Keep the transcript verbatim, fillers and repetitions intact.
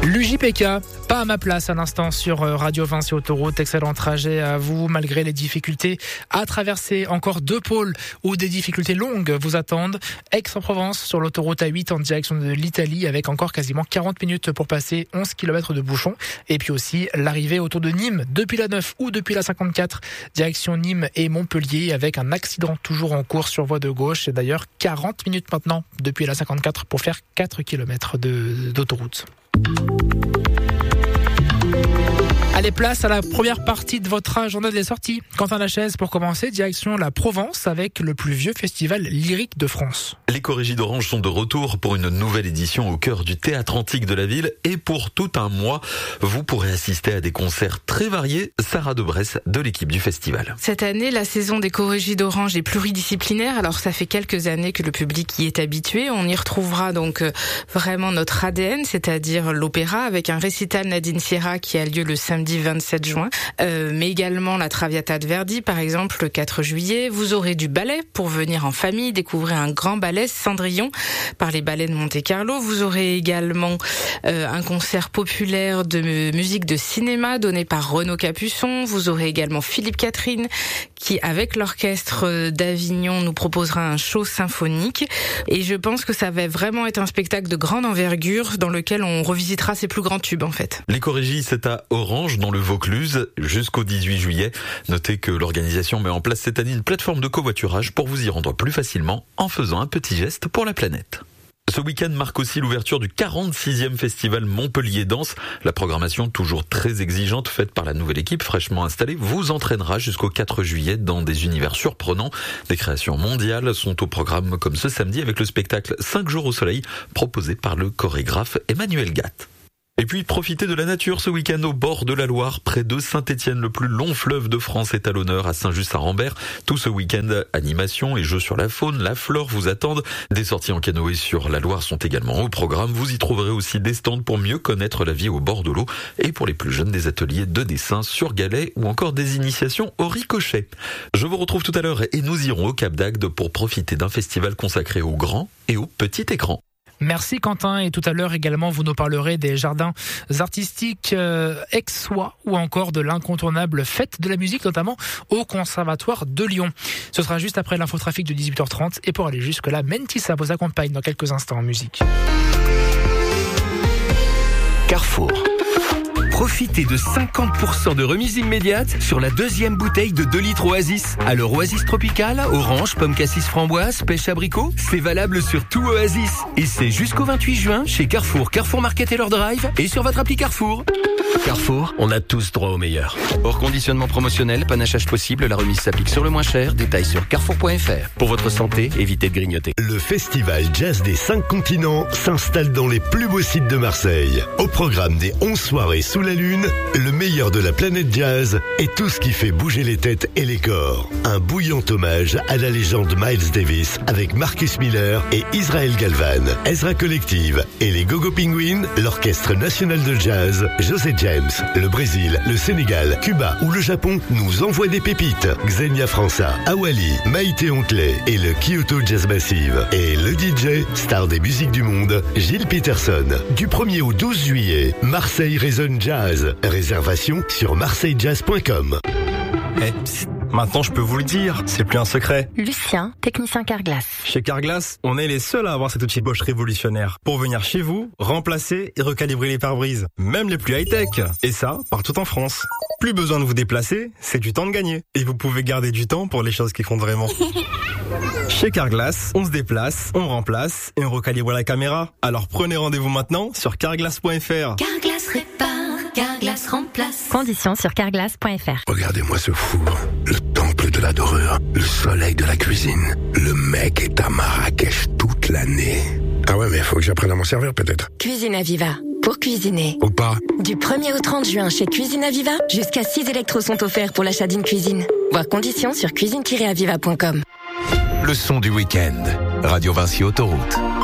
L'U J P K, pas à ma place à l'instant sur Radio Vinci Autoroute. Excellent trajet à vous malgré les difficultés à traverser. Encore deux pôles où des difficultés longues vous attendent. Aix-en-Provence sur l'autoroute A huit en direction de l'Italie avec encore quasiment quarante minutes pour passer onze kilomètres de bouchons. Et puis aussi l'arrivée autour de Nîmes depuis la neuf ou depuis la cinquante-quatre direction Nîmes et Montpellier avec un accident toujours en cours sur voie de gauche. Et d'ailleurs quarante minutes maintenant depuis la cinquante-quatre pour faire quatre kilomètres de, d'autoroute. Allez, place à la première partie de votre agenda des sorties. Quentin Lachaise, pour commencer, direction la Provence avec le plus vieux festival lyrique de France. Les Corégies d'Orange sont de retour pour une nouvelle édition au cœur du théâtre antique de la ville. Et pour tout un mois, vous pourrez assister à des concerts très variés. Sarah Debresse de l'équipe du festival. Cette année, la saison des Corégies d'Orange est pluridisciplinaire. Alors ça fait quelques années que le public y est habitué. On y retrouvera donc vraiment notre A D N, c'est-à-dire l'opéra avec un récital Nadine Sierra qui a lieu le samedi vingt-sept juin, euh, mais également la Traviata de Verdi, par exemple, le quatre juillet. Vous aurez du ballet pour venir en famille, découvrir un grand ballet Cendrillon par les ballets de Monte-Carlo. Vous aurez également euh, un concert populaire de musique de cinéma donné par Renaud Capuçon. Vous aurez également Philippe Catherine qui, avec l'orchestre d'Avignon, nous proposera un show symphonique. Et je pense que ça va vraiment être un spectacle de grande envergure dans lequel on revisitera ses plus grands tubes, en fait. Les Corégies, c'est à Orange, dans le Vaucluse, jusqu'au dix-huit juillet. Notez que l'organisation met en place cette année une plateforme de covoiturage pour vous y rendre plus facilement en faisant un petit geste pour la planète. Ce week-end marque aussi l'ouverture du quarante-sixième festival Montpellier Danse. La programmation, toujours très exigeante, faite par la nouvelle équipe fraîchement installée, vous entraînera jusqu'au quatre juillet dans des univers surprenants. Des créations mondiales sont au programme comme ce samedi avec le spectacle cinq jours au soleil proposé par le chorégraphe Emmanuel Gatt. Et puis, profitez de la nature ce week-end au bord de la Loire, près de Saint-Étienne. Le plus long fleuve de France est à l'honneur à Saint-Just-Saint-Rambert. Tout ce week-end, animation et jeux sur la faune, la flore vous attendent. Des sorties en canoë sur la Loire sont également au programme. Vous y trouverez aussi des stands pour mieux connaître la vie au bord de l'eau. Et pour les plus jeunes, des ateliers de dessin sur galets ou encore des initiations au ricochet. Je vous retrouve tout à l'heure et nous irons au Cap d'Agde pour profiter d'un festival consacré au grand et au petit écran. Merci Quentin, et tout à l'heure également vous nous parlerez des jardins artistiques euh, Aixois ou encore de l'incontournable fête de la musique, notamment au Conservatoire de Lyon. Ce sera juste après l'infotrafic de dix-huit heures trente, et pour aller jusque là, Mentissa vous accompagne dans quelques instants en musique. Carrefour. Profitez de cinquante pour cent de remise immédiate sur la deuxième bouteille de deux litres Oasis. Alors Oasis Tropical, orange, pomme cassis framboise, pêche abricot, c'est valable sur tout Oasis. Et c'est jusqu'au vingt-huit juin chez Carrefour, Carrefour Market et leur drive et sur votre appli Carrefour. Carrefour, on a tous droit au meilleur. Hors conditionnement promotionnel, panachage possible, la remise s'applique sur le moins cher. Détails sur carrefour point f r. Pour votre santé, évitez de grignoter. Le festival jazz des cinq continents s'installe dans les plus beaux sites de Marseille. Au programme des onze soirées sous la lune, le meilleur de la planète jazz et tout ce qui fait bouger les têtes et les corps. Un bouillant hommage à la légende Miles Davis avec Marcus Miller et Israel Galvan, Ezra Collective et les Gogo Penguins, l'Orchestre National de Jazz, José James, le Brésil, le Sénégal, Cuba ou le Japon nous envoient des pépites. Xenia França, Awali, Maïté Ontley et le Kyoto Jazz Massive. Et le D J, star des musiques du monde, Gilles Peterson. Du premier au douze juillet, Marseille résonne jazz. Réservation sur marseille jazz point com. Eh, psst, maintenant je peux vous le dire, c'est plus un secret. Lucien, technicien Carglass. Chez Carglass, on est les seuls à avoir cet outil Bosch révolutionnaire pour venir chez vous, remplacer et recalibrer les pare-brises, même les plus high-tech. Et ça, partout en France. Plus besoin de vous déplacer, c'est du temps de gagner. Et vous pouvez garder du temps pour les choses qui comptent vraiment. Chez Carglass, on se déplace, on remplace et on recalibre la caméra. Alors prenez rendez-vous maintenant sur carglass point f r. Carglass répare, Carglass remplace. Conditions sur carglass point f r. Regardez-moi ce four, le temple de la dorure, le soleil de la cuisine. Le mec est à Marrakech toute l'année. Ah ouais, mais faut que j'apprenne à m'en servir peut-être. Cuisine Aviva, pour cuisiner. Ou pas. Du premier au trente juin chez Cuisine Aviva, jusqu'à six électros sont offerts pour l'achat d'une cuisine. Voir conditions sur cuisine tiret aviva point com. Le son du week-end. Radio Vinci Autoroute.